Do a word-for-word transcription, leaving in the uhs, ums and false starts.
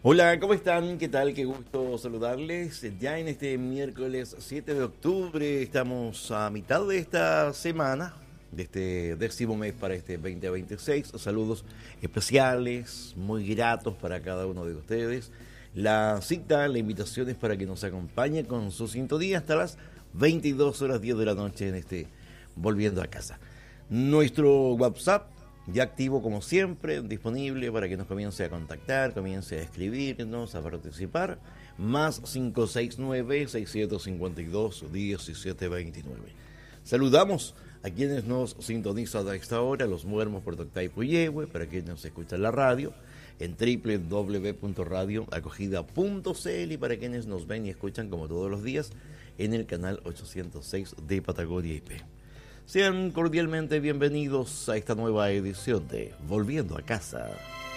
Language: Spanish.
Hola, ¿cómo están? ¿Qué tal? Qué gusto saludarles. Ya en este miércoles siete de octubre estamos a mitad de esta semana, de este décimo mes para este dos mil veintiséis. Saludos especiales, muy gratos para cada uno de ustedes. La cita, la invitación es para que nos acompañe con su sintonía hasta las veintidós horas diez de la noche en este Volviendo a Casa. Nuestro WhatsApp ya activo como siempre, disponible para que nos comience a contactar, comience a escribirnos, a participar. Más cinco seis nueve, seis siete cinco dos, uno siete dos nueve. Saludamos a quienes nos sintonizan a esta hora, los muermos por Toctay Puyehue, para quienes nos escuchan la radio, en doble u doble u doble u punto radio acogida punto c l y para quienes nos ven y escuchan como todos los días en el canal ochocientos seis de Patagonia I P. Sean cordialmente bienvenidos a esta nueva edición de Volviendo a Casa.